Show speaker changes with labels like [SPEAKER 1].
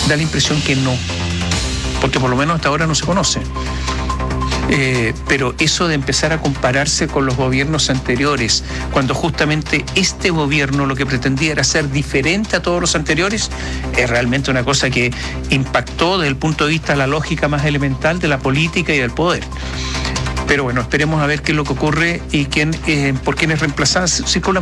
[SPEAKER 1] da la impresión que no, porque por lo menos hasta ahora no se conoce. Pero eso de empezar a compararse con los gobiernos anteriores, cuando justamente este gobierno lo que pretendía era ser diferente a todos los anteriores, es realmente una cosa que impactó desde el punto de vista de la lógica más elemental de la política y del poder. Pero bueno, esperemos a ver qué es lo que ocurre y por quién es reemplazada.